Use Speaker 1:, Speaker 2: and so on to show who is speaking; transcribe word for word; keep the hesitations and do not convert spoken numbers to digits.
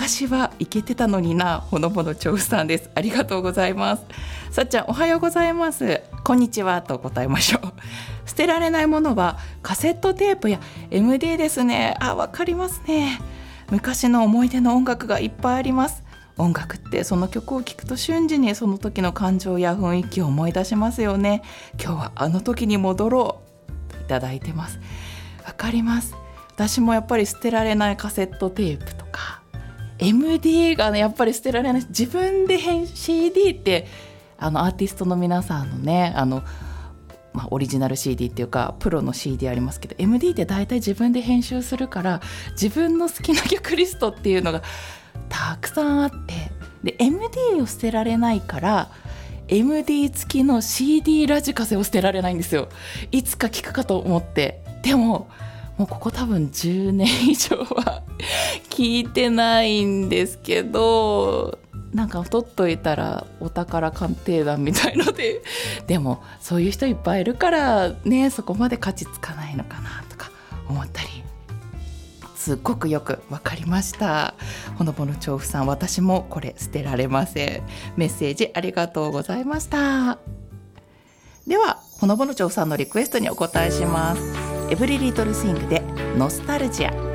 Speaker 1: 昔はイケてたのにな、ほのぼの調布さんです。ありがとうございます。さっちゃんおはようございます。こんにちはと答えましょう。捨てられないものはカセットテープや エムディー ですね。あ、わかりますね。昔の思い出の音楽がいっぱいあります。音楽ってその曲を聴くと瞬時にその時の感情や雰囲気を思い出しますよね。今日はあの時に戻ろうといただいてます。わかります。私もやっぱり捨てられないカセットテープとか エムディー がね、やっぱり捨てられない。自分で編 シーディー ってあのアーティストの皆さんのね、あの、まあ、オリジナル シーディー っていうかプロの シーディー ありますけど、 エムディー って大体自分で編集するから、自分の好きな曲リストっていうのがたくさんあって、で エムディー を捨てられないから エムディー 付きの シーディー ラジカセを捨てられないんですよ。いつか聞くかと思って。でももうここ多分じゅうねん以上は聞いてないんですけど、なんか取っといたらお宝鑑定団みたいので、でもそういう人いっぱいいるからね、そこまで価値つかないのかなとか思ったり、すっごくよくわかりました。ほのぼの調布さん、私もこれ捨てられません。メッセージありがとうございました。ではほのぼの調布さんのリクエストにお答えします。エブリリトルシングでノスタルジア。